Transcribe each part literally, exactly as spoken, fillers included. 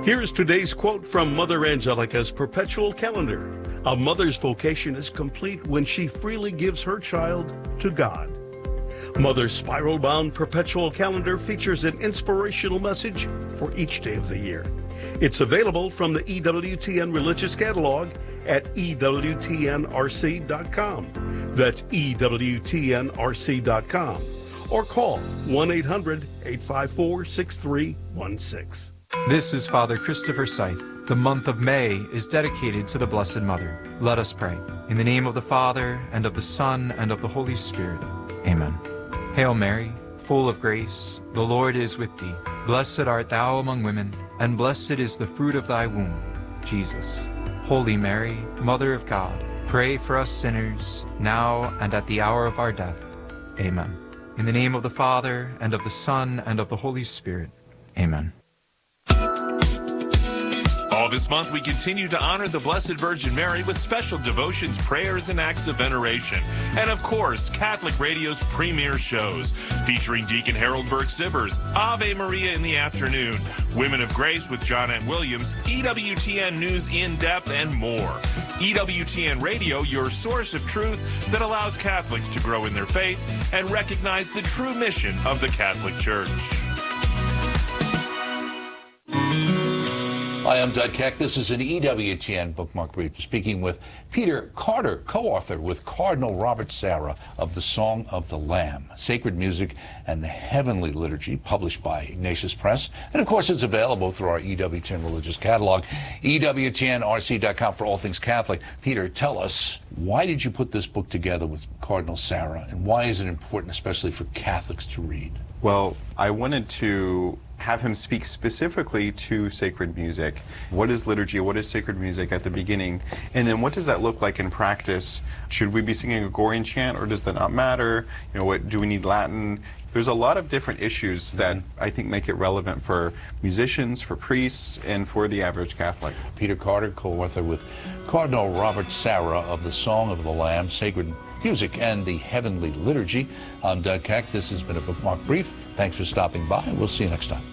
Here is today's quote from Mother Angelica's Perpetual Calendar. A mother's vocation is complete when she freely gives her child to God. Mother's spiral-bound Perpetual Calendar features an inspirational message for each day of the year. It's available from the E W T N Religious Catalog at E W T N R C dot com. That's E W T N R C dot com. Or call one eight hundred, eight five four, six three one six. This is Father Christopher Scythe. The month of May is dedicated to the Blessed Mother. Let us pray. In the name of the Father, and of the Son, and of the Holy Spirit. Amen. Hail Mary, full of grace, the Lord is with thee. Blessed art thou among women, and blessed is the fruit of thy womb, Jesus. Holy Mary, Mother of God, pray for us sinners, now and at the hour of our death. Amen. In the name of the Father, and of the Son, and of the Holy Spirit. Amen. All this month, we continue to honor the Blessed Virgin Mary with special devotions, prayers, and acts of veneration. And of course, Catholic Radio's premier shows, featuring Deacon Harold Burke-Sivers, Ave Maria in the afternoon, Women of Grace with John N. Williams, E W T N News in Depth, and more. E W T N Radio, your source of truth that allows Catholics to grow in their faith and recognize the true mission of the Catholic Church. Hi, I'm Doug Keck. This is an E W T N Bookmark Brief, speaking with Peter Carter, co-author with Cardinal Robert Sarah of The Song of the Lamb, Sacred Music and the Heavenly Liturgy, published by Ignatius Press. And of course, it's available through our E W T N Religious Catalog, E W T N R C dot com for all things Catholic. Peter, tell us, why did you put this book together with Cardinal Sarah, and why is it important, especially for Catholics, to read? Well, I wanted to have him speak specifically to sacred music. What is liturgy? What is sacred music at the beginning? And then what does that look like in practice? Should we be singing a Gregorian chant, or does that not matter? You know, what do we need Latin? There's a lot of different issues that I think make it relevant for musicians, for priests, and for the average Catholic. Peter Carter, co-author with Cardinal Robert Sarah of The Song of the Lamb, Sacred Music and the Heavenly Liturgy. I'm Doug Keck. This has been a Bookmark Brief. Thanks for stopping by, and we'll see you next time.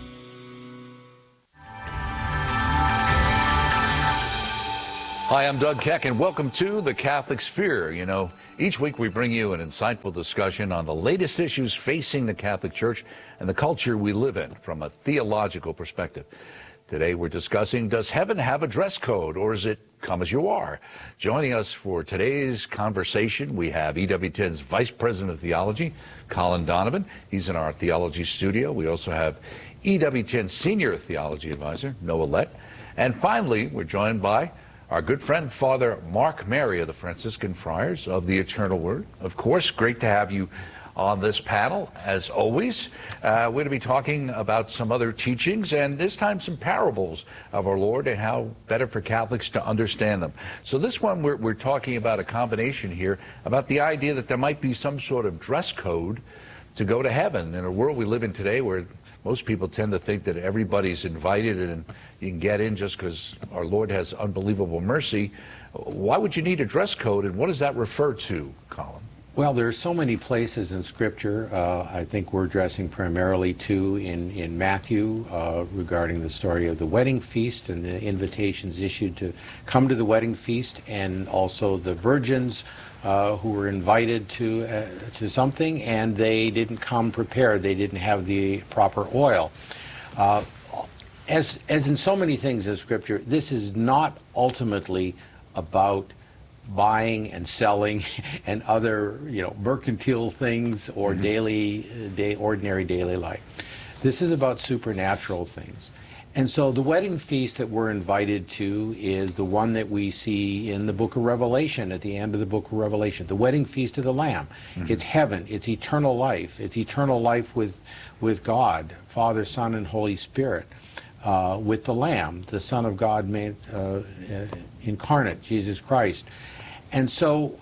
Hi, I'm Doug Keck, and welcome to The Catholic Sphere. You know, each week we bring you an insightful discussion on the latest issues facing the Catholic Church and the culture we live in from a theological perspective. Today we're discussing, does heaven have a dress code, or is it come as you are? Joining us for today's conversation, we have E W T N's Vice President of Theology, Colin Donovan. He's in our theology studio. We also have E W T N Senior Theology Advisor, Noah Lett. And finally, we're joined by our good friend, Father Mark Mary of the Franciscan Friars of the Eternal Word. Of course, great to have you on this panel, as always. Uh, we're going to be talking about some other teachings, and this time some parables of our Lord and how better for Catholics to understand them. So this one, we're, we're talking about a combination here, about the idea that there might be some sort of dress code to go to heaven. In a world we live in today where most people tend to think that everybody's invited and you can get in just because our Lord has unbelievable mercy, why would you need a dress code, and what does that refer to, Colin? Well, there are so many places in Scripture. Uh, I think we're addressing primarily two in, in Matthew uh, regarding the story of the wedding feast and the invitations issued to come to the wedding feast, and also the virgins uh, who were invited to, uh, to something and they didn't come prepared. They didn't have the proper oil. Uh, as, as in so many things in Scripture, this is not ultimately about buying and selling and other, you know, mercantile things or mm-hmm. daily, day, ordinary daily life. This is about supernatural things. And so the wedding feast that we're invited to is the one that we see in the book of Revelation, at the end of the book of Revelation, the wedding feast of the Lamb. Mm-hmm. It's heaven, it's eternal life, it's eternal life with, with God, Father, Son, and Holy Spirit, uh, with the Lamb, the Son of God made uh, uh, incarnate, Jesus Christ. And so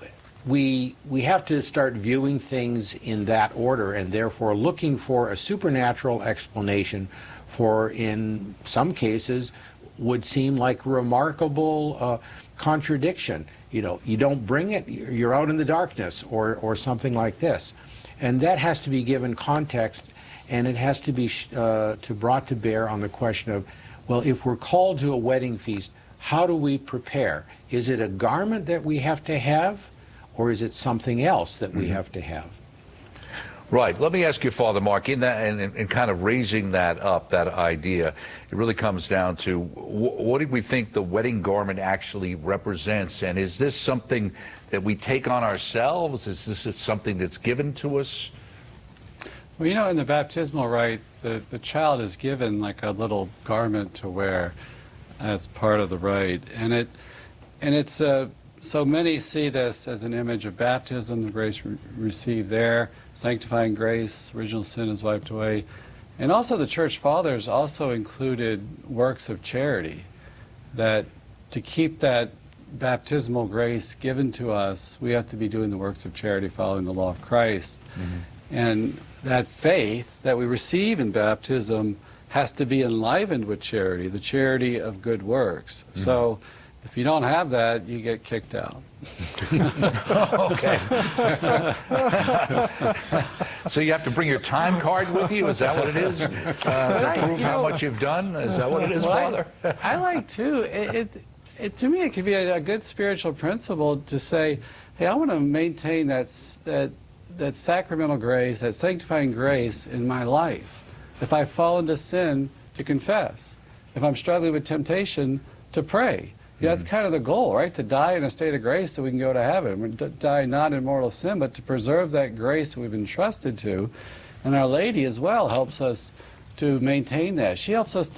we we have to start viewing things in that order, and therefore looking for a supernatural explanation for, in some cases, would seem like a remarkable uh, contradiction. You know, you don't bring it, you're out in the darkness, or, or something like this. And that has to be given context, and it has to be uh, to brought to bear on the question of, Well, if we're called to a wedding feast, how do we prepare? Is it a garment that we have to have, or is it something else that we have to have? Right. Let me ask you, Father Mark, in that and, and kind of raising that up, that idea, it really comes down to wh what do we think the wedding garment actually represents, and is this something that we take on ourselves? Is this something that's given to us? Well, you know, in the baptismal rite, the, the child is given like a little garment to wear as part of the rite, and it and it's uh, so many see this as an image of baptism, the grace re received there, sanctifying grace, original sin is wiped away, and also the church fathers also included works of charity, that to keep that baptismal grace given to us, we have to be doing the works of charity, following the law of Christ. Mm-hmm. And that faith that we receive in baptism has to be enlivened with charity, the charity of good works. Mm-hmm. So if you don't have that, you get kicked out. Okay. So you have to bring your time card with you? Is that what it is? Uh, to prove how much you've done? Is that what it is, well, Father? I, I like, too. It, it, it, to me, it could be a, a good spiritual principle to say, hey, I want to maintain that, that, that sacramental grace, that sanctifying grace in my life. If I fall into sin, to confess. If I'm struggling with temptation, to pray. Yeah, that's kind of the goal, right? To die in a state of grace so we can go to heaven. We die not in mortal sin, but to preserve that grace that we've been trusted to. And Our Lady as well helps us to maintain that. She helps us to